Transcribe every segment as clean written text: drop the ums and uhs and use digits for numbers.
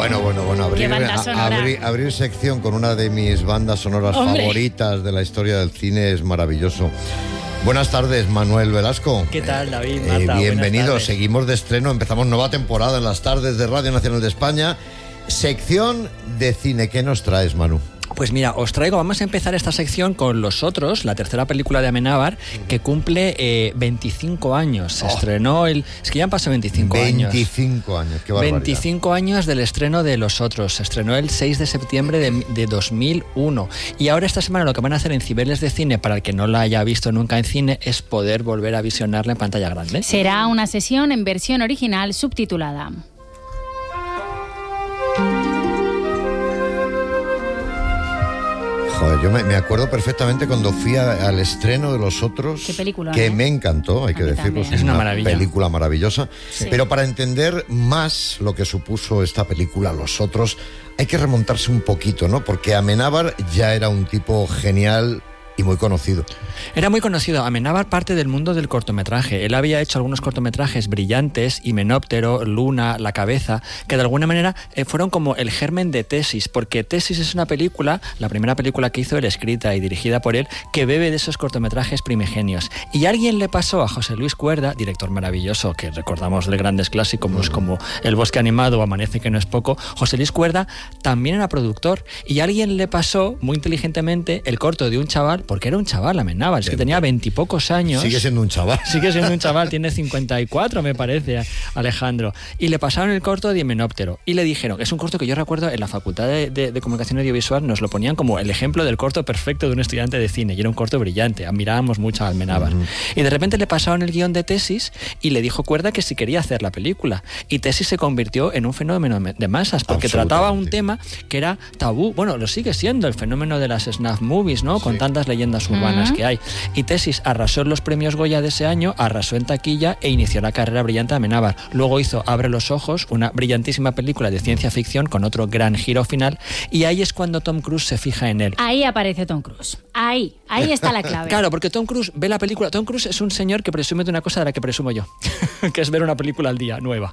Bueno, abrir sección con una de mis bandas sonoras favoritas de la historia del cine es maravilloso. Buenas tardes, Manuel Velasco. ¿Qué tal, David? Marta, bienvenidos, seguimos de estreno, empezamos nueva temporada en las tardes de Radio Nacional de España. Sección de cine, ¿qué nos traes, Manu? Pues mira, vamos a empezar esta sección con Los Otros, la tercera película de Amenábar, que cumple 25 años. Se estrenó es que ya han pasado 25 años. 25 años, qué barbaridad. 25 años del estreno de Los Otros. Se estrenó el 6 de septiembre de 2001. Y ahora esta semana lo que van a hacer en Cibeles de Cine, para el que no la haya visto nunca en cine, es poder volver a visionarla en pantalla grande. Será una sesión en versión original subtitulada. Joder, yo me acuerdo perfectamente cuando fui al estreno de Los Otros. Qué película, que me encantó, hay que decirlo. Es una maravilla. Película maravillosa. Sí. Pero para entender más lo que supuso esta película, Los Otros, hay que remontarse un poquito, ¿no? Porque Amenábar ya era un tipo genial y muy conocido. Era muy conocido. Amenábar parte del mundo del cortometraje. Él había hecho algunos cortometrajes brillantes, Himenóptero, Luna, La Cabeza, que de alguna manera fueron como el germen de Tesis, porque Tesis es una película, la primera película que hizo él, escrita y dirigida por él, que bebe de esos cortometrajes primigenios. Y alguien le pasó a José Luis Cuerda, director maravilloso, que recordamos de grandes clásicos como El Bosque Animado o Amanece que no es poco. José Luis Cuerda también era productor, y alguien le pasó muy inteligentemente el corto de un chaval, porque era un chaval, Amenábar, es que tenía 20 y pocos años. Sigue siendo un chaval. Sigue siendo un chaval, tiene 54, me parece, Alejandro. Y le pasaron el corto de Himenóptero. Y le dijeron, es un corto que yo recuerdo en la Facultad de Comunicación Audiovisual, nos lo ponían como el ejemplo del corto perfecto de un estudiante de cine. Y era un corto brillante, admirábamos mucho a Amenábar. Y de repente le pasaron el guión de Tesis y le dijo Cuerda que si quería hacer la película. Y Tesis se convirtió en un fenómeno de masas, porque trataba un tema que era tabú. Bueno, lo sigue siendo, el fenómeno de las snuff movies, ¿no? Con tantas leyendas urbanas que hay. Y Tesis arrasó en los premios Goya de ese año, arrasó en taquilla e inició la carrera brillante de Amenábar. Luego hizo Abre los ojos, una brillantísima película de ciencia ficción con otro gran giro final, y ahí es cuando Tom Cruise se fija en él. Ahí aparece Tom Cruise. Ahí está la clave. Claro, porque Tom Cruise ve la película. Tom Cruise es un señor que presume de una cosa de la que presumo yo, que es ver una película al día, nueva.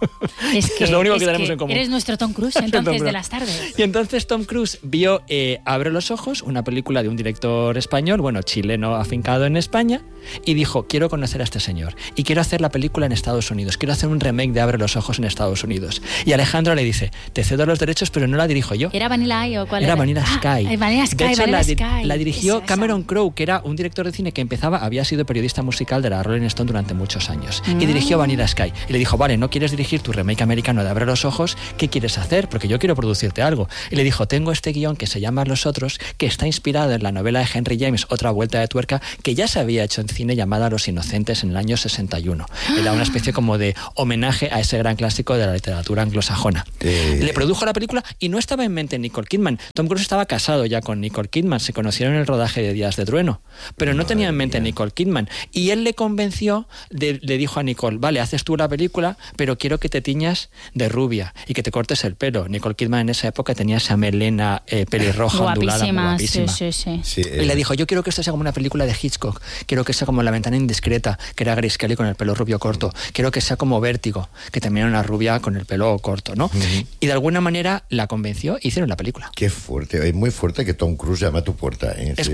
Es lo único que tenemos en común. Eres nuestro Tom Cruise, entonces, de las tardes. Y entonces Tom Cruise vio Abre los ojos, una película de un director español, chileno afincado en España, y dijo, quiero conocer a este señor y quiero hacer la película en Estados Unidos, quiero hacer un remake de Abre los ojos en Estados Unidos. Y Alejandro le dice, te cedo los derechos, pero no la dirijo yo. ¿Era Vanilla Eye o cuál era? Era Vanilla Sky. Vanilla Sky, de hecho, Vanilla Sky. La dirigió Cameron Crowe, que era un director de cine que había sido periodista musical de la Rolling Stone durante muchos años, y dirigió Vanilla Sky. Y le dijo, vale, no quieres dirigir tu remake americano de Abre los ojos, ¿qué quieres hacer? Porque yo quiero producirte algo. Y le dijo, tengo este guión que se llama Los Otros, que está inspirado en la novela de Henry James, Otra vuelta de tuerca, que ya se había hecho en cine, llamada Los Inocentes, en el año 61. Era una especie como de homenaje a ese gran clásico de la literatura anglosajona. Le produjo la película y no estaba en mente Nicole Kidman. Tom Cruise estaba casado ya con Nicole Kidman, se conocieron en el rodaje de Días de Trueno, pero no tenía en mente Nicole Kidman. Y él le convenció, le dijo a Nicole, vale, haces tú la película, pero quiero que te tiñas de rubia y que te cortes el pelo. Nicole Kidman en esa época tenía esa melena pelirroja, ondulada, guapísima. Sí. Y le dijo, yo quiero que esto sea como una película de Hitchcock, quiero que sea como La ventana indiscreta, que era Grace Kelly con el pelo rubio corto, quiero que sea como Vértigo, que también era una rubia con el pelo corto, ¿no? Y de alguna manera la convenció e hicieron la película. Qué fuerte, es muy fuerte que Tom Cruise llame a tu puerta.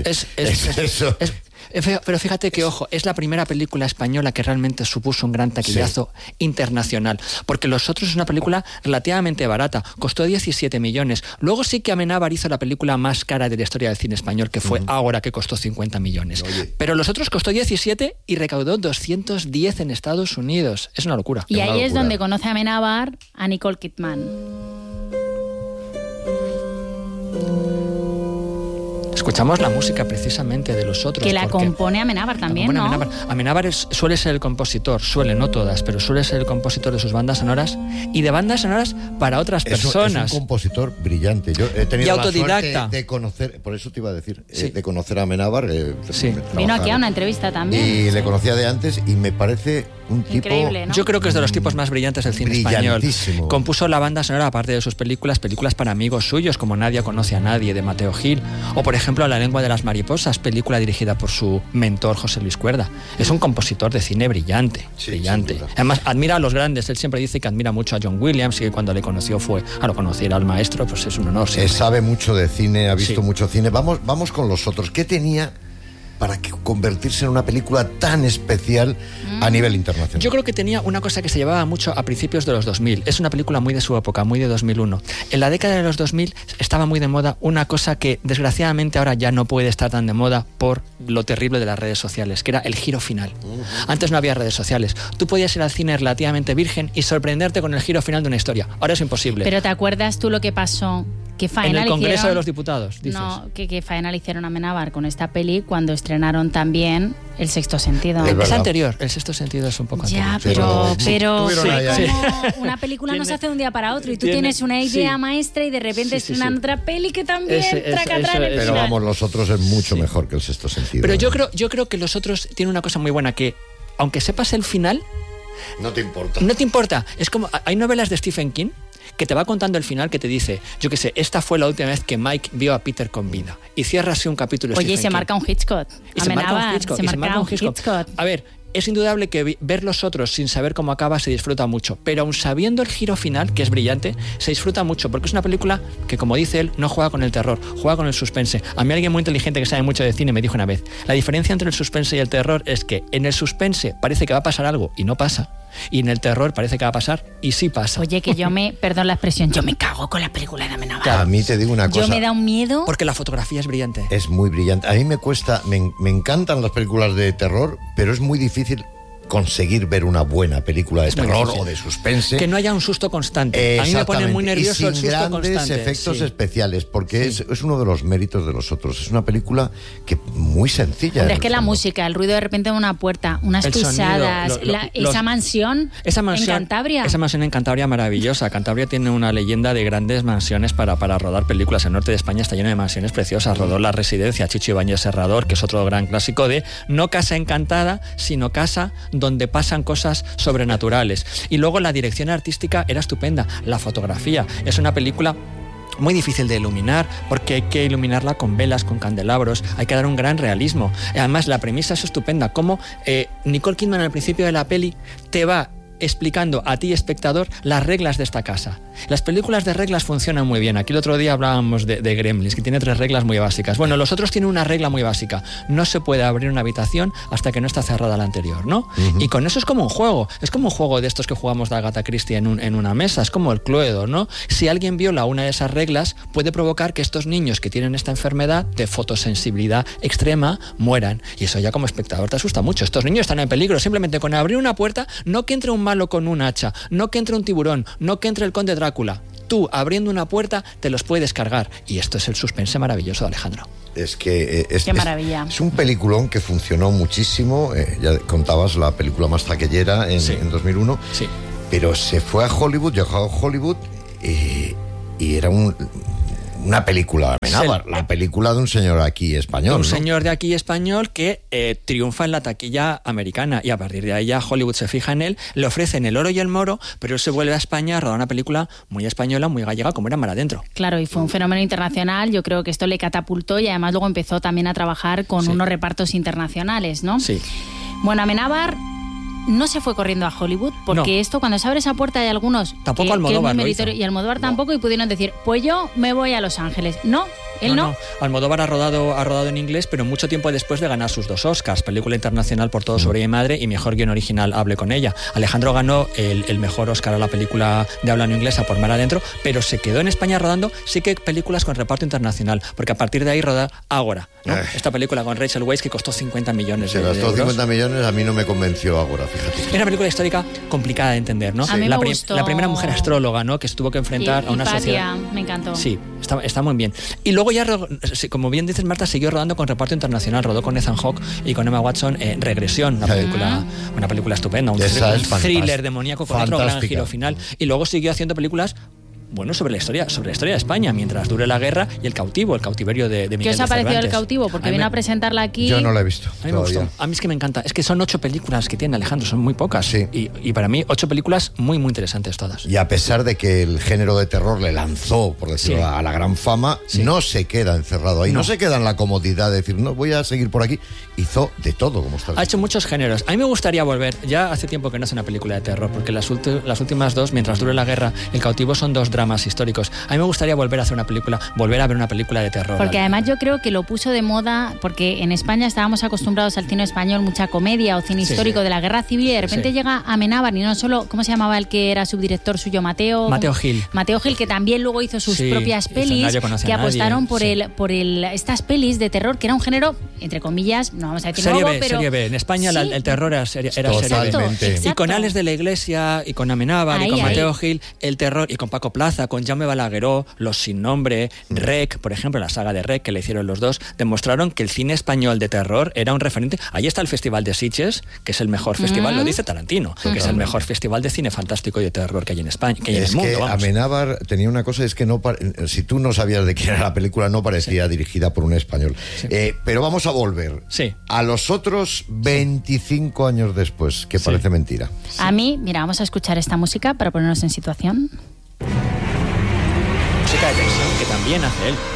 Pero fíjate que, ojo, es la primera película española que realmente supuso un gran taquillazo internacional, porque Los Otros es una película relativamente barata, costó 17 millones. Luego sí que Amenábar hizo la película más cara de la historia del cine español, que fue Ágora, que costó 50 millones. Oye. Pero Los Otros costó 17 y recaudó 210 en Estados Unidos. Es una locura. Y ahí es donde conoce Amenábar a Nicole Kidman. Escuchamos la música precisamente de Los Otros. Que la compone Amenábar también, ¿no? Amenábar suele ser el compositor, no todas, pero suele ser el compositor de sus bandas sonoras y de bandas sonoras para otras personas. Es un compositor brillante. Yo he tenido y autodidacta. La suerte de conocer, por eso te iba a decir, de conocer a Amenábar. Vino aquí a una entrevista también. Y le conocía de antes y me parece un tipo... Increíble, ¿no? Yo creo que es de los tipos más brillantes del cine español. Compuso la banda sonora, aparte de sus películas para amigos suyos, como Nadie conoce a nadie, de Mateo Gil, o por ejemplo La lengua de las mariposas, película dirigida por su mentor José Luis Cuerda. Es un compositor de cine brillante, brillante. Además, admira a los grandes. Él siempre dice que admira mucho a John Williams, y que cuando le conoció lo conociera al maestro, pues es un honor. Sabe mucho de cine, ha visto mucho cine. Vamos con los otros. ¿Qué tenía para convertirse en una película tan especial a nivel internacional? Yo creo que tenía una cosa que se llevaba mucho a principios de los 2000. Es una película muy de su época, muy de 2001. En la década de los 2000 estaba muy de moda una cosa que desgraciadamente ahora ya no puede estar tan de moda por lo terrible de las redes sociales, que era el giro final. Antes no había redes sociales. Tú podías ir al cine relativamente virgen y sorprenderte con el giro final de una historia. Ahora es imposible. Pero ¿te acuerdas tú lo que pasó? ¿Qué faena en el Congreso hicieron? de los Diputados, dices. No, ¿qué faena le hicieron a Amenábar con esta peli cuando estrenaron también El sexto sentido? Es anterior, El sexto sentido es un poco anterior. Ya, pero sí. Una película no se hace de un día para otro y tú tienes una idea maestra y de repente estrenan otra peli que también Pero vamos, Los otros es mucho mejor que El sexto sentido. Pero yo creo que Los otros tienen una cosa muy buena, que aunque sepas el final, no te importa. No te importa. Es como, hay novelas de Stephen King que te va contando el final, que te dice, yo qué sé, esta fue la última vez que Mike vio a Peter con vida. Y cierra así un capítulo. Oye, se marca un Hitchcock. Se marca un Hitchcock. A ver, es indudable que ver Los otros sin saber cómo acaba se disfruta mucho, pero aun sabiendo el giro final, que es brillante, se disfruta mucho, porque es una película que, como dice él, no juega con el terror, juega con el suspense. A mí alguien muy inteligente que sabe mucho de cine me dijo una vez, la diferencia entre el suspense y el terror es que en el suspense parece que va a pasar algo y no pasa, y en el terror parece que va a pasar y sí pasa. Oye, que perdón la expresión, yo me cago con la película de Amenábar. A mí te digo una cosa. Yo me da un miedo. Porque la fotografía es brillante. Es muy brillante. A mí me cuesta, me encantan las películas de terror, pero es muy difícil conseguir ver una buena película de terror o de suspense. Que no haya un susto constante. A mí me pone muy nervioso el susto constante. Y sin grandes efectos especiales, porque es uno de los méritos de Los otros. Es una película que muy sencilla. Pero es que la música, el ruido de repente de una puerta, unas pisadas, esa mansión en Cantabria. Esa mansión en Cantabria maravillosa. Cantabria tiene una leyenda de grandes mansiones para rodar películas. El norte de España está lleno de mansiones preciosas. Rodó La residencia Chicho Ibáñez Serrador, que es otro gran clásico de no casa encantada, sino casa donde pasan cosas sobrenaturales. Y luego la dirección artística era estupenda. La fotografía es una película muy difícil de iluminar, porque hay que iluminarla con velas, con candelabros, hay que dar un gran realismo. Además, la premisa es estupenda, como Nicole Kidman al principio de la peli te va explicando a ti, espectador, las reglas de esta casa. Las películas de reglas funcionan muy bien. Aquí el otro día hablábamos de Gremlins, que tiene 3 reglas muy básicas. Bueno, Los otros tienen una regla muy básica. No se puede abrir una habitación hasta que no está cerrada la anterior, ¿no? Y con eso es como un juego. Es como un juego de estos que jugamos de Agatha Christie en una mesa. Es como el Cluedo, ¿no? Si alguien viola una de esas reglas, puede provocar que estos niños que tienen esta enfermedad de fotosensibilidad extrema mueran. Y eso ya como espectador te asusta mucho. Estos niños están en peligro. Simplemente con abrir una puerta, no que entre un malo con un hacha, no que entre un tiburón, no que entre el conde Drácula. Tú, abriendo una puerta, te los puedes cargar. Y esto es el suspense maravilloso de Alejandro. Es que qué maravilla. Es un peliculón que funcionó muchísimo. Ya contabas la película más taquillera en 2001. Sí. Pero se fue a Hollywood, llegó a Hollywood y era una película de Amenábar, la película de un señor aquí español. Un señor de aquí español que triunfa en la taquilla americana, y a partir de ahí ya Hollywood se fija en él, le ofrecen el oro y el moro, pero él se vuelve a España a rodar una película muy española, muy gallega, como era Mar Adentro. Claro, y fue un fenómeno internacional. Yo creo que esto le catapultó, y además luego empezó también a trabajar con unos repartos internacionales, ¿no? Sí. Bueno, Amenábar no se fue corriendo a Hollywood, porque esto, cuando se abre esa puerta, hay algunos tampoco que Almodóvar es muy meritorio, y Almodóvar tampoco, y pudieron decir, pues yo me voy a Los Ángeles. No, él no. Almodóvar ha rodado en inglés, pero mucho tiempo después de ganar sus 2 Oscars, película internacional Por todo sobre mi madre y mejor guion original Hable con ella. Alejandro ganó el mejor Oscar a la película de habla no inglesa por Mar Adentro, pero se quedó en España rodando sí que películas con reparto internacional, porque a partir de ahí roda Ágora, ¿no? Esta película con Rachel Weisz que costó 50 millones de euros. Se gastó 50 millones, a mí no me convenció Ágora, fíjate. Era una película histórica complicada de entender, ¿no? A mí me gustó. La primera mujer astróloga, ¿no? Que se tuvo que enfrentar a una sociedad. Me encantó. Sí, está muy bien. Y luego ya, como bien dices, Marta, siguió rodando con reparto internacional. Rodó con Ethan Hawke y con Emma Watson Regresión, una película estupenda, un thriller demoníaco con otro gran giro final. Y luego siguió haciendo películas bueno, sobre la historia de España, mientras dure la guerra, y El cautiverio de Miguel de Cervantes. ¿Qué os ha parecido El cautivo? Porque vino a presentarla aquí. Yo no la he visto. A mí me gustó. A mí es que me encanta. Es que son 8 películas que tiene Alejandro, son muy pocas. Sí. Y para mí 8 películas muy, muy interesantes todas. Y a pesar de que el género de terror le lanzó, por decirlo, a la gran fama, no se queda encerrado ahí, no se queda en la comodidad de decir, no, voy a seguir por aquí. Hizo de todo, como está. Ha hecho muchos géneros. A mí me gustaría volver, ya hace tiempo que no hace una película de terror, porque las últimas 2, mientras dure la guerra, El cautivo, son 2 dramas históricos. A mí me gustaría volver a hacer una película, volver a ver una película de terror. Porque además yo creo que lo puso de moda, porque en España estábamos acostumbrados al cine español, mucha comedia o cine histórico de la Guerra Civil, y de repente llega Amenábar, y no solo, ¿cómo se llamaba el que era subdirector suyo? Mateo Gil, que también luego hizo sus propias pelis, que apostaron por estas pelis de terror, que era un género, entre comillas, no vamos a decir serie nuevo, B, pero serie B. En España el terror era serie B. Totalmente. Y con Alex de la Iglesia, y con Amenábar, y con Mateo Gil, el terror, y con Paco Plaza, con Jaume Balagueró, Los sin nombre, Rec, por ejemplo, la saga de Rec que le hicieron los dos, demostraron que el cine español de terror era un referente. Ahí está el Festival de Sitges, que es el mejor festival, lo dice Tarantino, que es el mejor festival de cine fantástico y de terror que hay en España, que hay en el mundo. Vamos. Amenábar tenía una cosa, es que si tú no sabías de quién era la película, no parecía dirigida por un español. Pero vamos a volver a los otros 25 años después, que parece mentira. A mí, mira, vamos a escuchar esta música para ponernos en situación. Música de tensión que también hace él.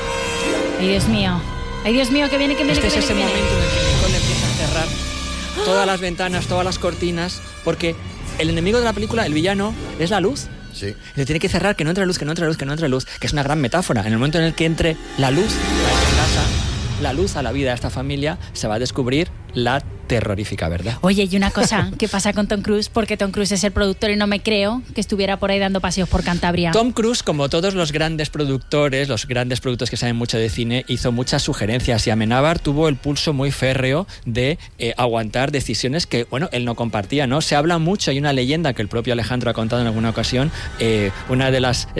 Ay, Dios mío, que viene. Es ese momento en el que Nicole empieza a cerrar todas las ventanas, todas las cortinas, porque el enemigo de la película, el villano, es la luz. Sí. Le tiene que cerrar, que no entre luz, que es una gran metáfora. En el momento en el que entre la luz a esta casa, la luz a la vida de esta familia, se va a descubrir la terrorífica verdad. Oye, y una cosa, ¿qué pasa con Tom Cruise? Porque Tom Cruise es el productor y no me creo que estuviera por ahí dando paseos por Cantabria. Tom Cruise, como todos los grandes productores que saben mucho de cine, hizo muchas sugerencias, y Amenábar tuvo el pulso muy férreo de aguantar decisiones que, bueno, él no compartía, ¿no? Se habla mucho, hay una leyenda que el propio Alejandro ha contado en alguna ocasión, una de las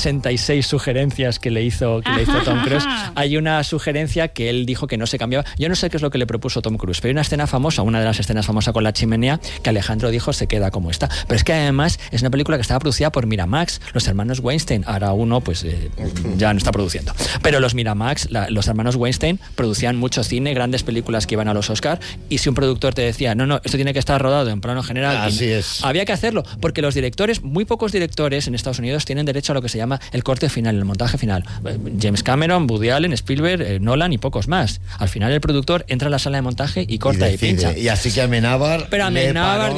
66 sugerencias que le hizo Tom Cruise, hay una sugerencia que él dijo que no se cambiaba. Yo no sé qué es lo que le propuso Tom Cruise, pero hay una escena famosa, una de las escenas famosas con la chimenea, que Alejandro dijo se queda como está. Pero es que además es una película que estaba producida por Miramax, los hermanos Weinstein. Ahora uno pues ya no está produciendo. Pero los Miramax, los hermanos Weinstein, producían mucho cine, grandes películas que iban a los Oscar, y si un productor te decía, no, esto tiene que estar rodado en plano general, así es, había que hacerlo, porque los directores, muy pocos directores en Estados Unidos tienen derecho a lo que se llama el corte final, el montaje final. James Cameron, Woody Allen, Spielberg, Nolan y pocos más. Al final el productor entra a la sala de montaje y corta y pincha. Y así que Amenábar. Pero Amenábar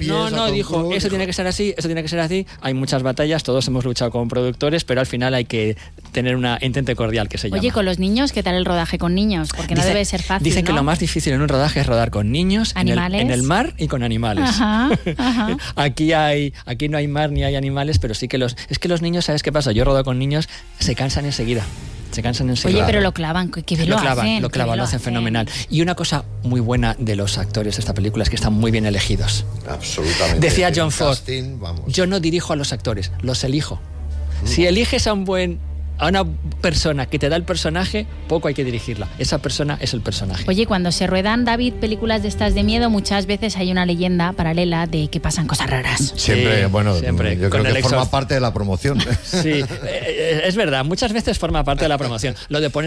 dijo, eso tiene que ser así, eso tiene que ser así. Hay muchas batallas, todos hemos luchado con productores, pero al final hay que tener una intente cordial, que se llama. Oye, con los niños, ¿qué tal el rodaje con niños? Porque no debe ser fácil, Dicen ¿no? que lo más difícil en un rodaje es rodar con niños, en el mar y con animales. Ajá. Aquí no hay mar ni hay animales, pero sí que los niños, ¿sabes qué pasa? Yo he rodado con niños, se cansan enseguida. Oye, pero lo clavan, que bien lo hacen fenomenal. Y una cosa muy buena de los actores de esta película es que están muy bien elegidos. Absolutamente. Decía John Ford, yo no dirijo a los actores, los elijo. Si eliges a una persona que te da el personaje, poco hay que dirigirla. Esa persona es el personaje. Oye, cuando se ruedan, David, películas de estas de miedo, muchas veces hay una leyenda paralela de que pasan cosas raras. Siempre, yo creo que forma parte de la promoción. Sí, es verdad, muchas veces forma parte de la promoción. Lo de poner